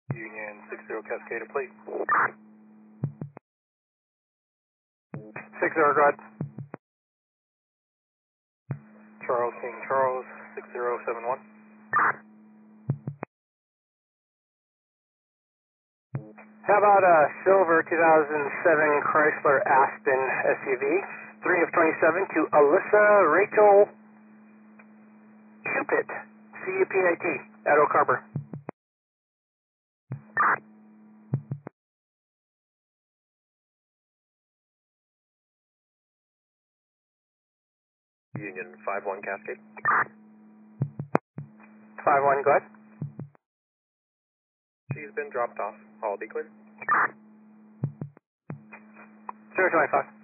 Union 60 Cascade plate. 60, go ahead. Charles King Charles 6071. How about a silver 2007 Chrysler Aspen SUV, 3 of 27 to Alyssa Rachel Cupit, C-U-P-I-T, at Oak Harbor. Union 51 Cascade. 5-1, go ahead. She's been dropped off. All be clear. 025.